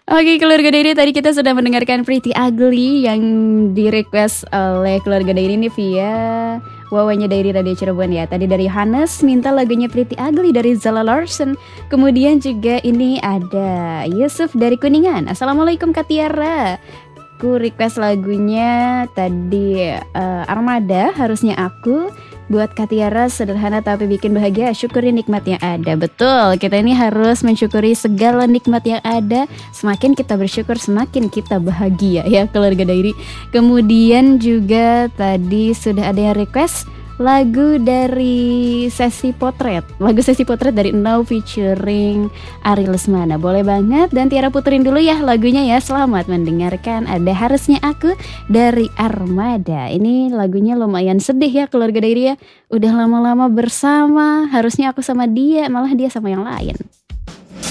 Oke keluarga Dairi, tadi kita sudah mendengarkan Pretty Ugly yang di request oleh keluarga Dairi ini via Wawanya Dairi Radio Cirebon ya. Tadi dari Hannes minta lagunya Pretty Ugly dari Zala Larsen. Kemudian juga ini ada Yusuf dari Kuningan. Assalamualaikum Kak Tiara. Aku request lagunya tadi Armada, Harusnya Aku. Buat Kak Tiara, sederhana tapi bikin bahagia. Syukuri nikmat yang ada. Betul, kita ini harus mensyukuri segala nikmat yang ada. Semakin kita bersyukur, semakin kita bahagia ya keluarga Dairi. Kemudian juga tadi sudah ada yang request lagu dari Sesi Potret. Lagu Sesi Potret dari Now featuring Ari Lesmana. Boleh banget, dan Tiara puterin dulu ya lagunya ya. Selamat mendengarkan. Ada Harusnya Aku dari Armada. Ini lagunya lumayan sedih ya keluarga Dairi ya. Udah lama-lama bersama, harusnya aku sama dia, malah dia sama yang lain.